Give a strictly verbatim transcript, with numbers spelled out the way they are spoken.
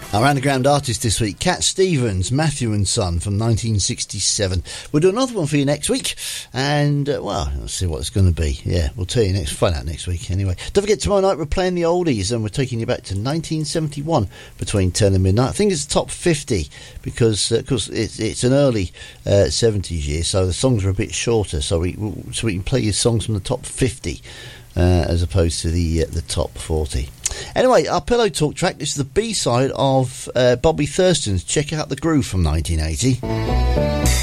Our underground artist this week, Cat Stevens, Matthew and Son from nineteen sixty-seven. We'll do another one for you next week, and uh, well, let's see what it's going to be. Yeah, we'll tell you next. Find out next week. Anyway, don't forget tomorrow night we're playing the oldies, and we're taking you back to nineteen seventy-one between ten and midnight. I think it's the top fifty because uh, cause it's it's an early uh, seventies year, so the songs are a bit shorter. So we so we can play you songs from the top fifty. Uh, as opposed to the uh, the top forty. Anyway, our Pillow Talk track, this is the B-side of uh, Bobby Thurston's Check Out the Groove from nineteen eighty.